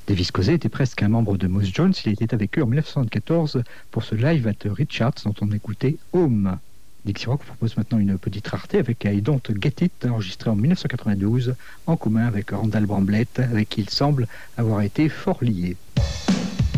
Davis Cousy était presque un membre de Moose Jones. Il était avec eux en 1974 pour ce live at Richards dont on écoutait Home. Dixie Rock propose maintenant une petite rareté avec I Don't Get It, enregistré en 1992 en commun avec Randall Bramblett, avec qui il semble avoir été fort lié.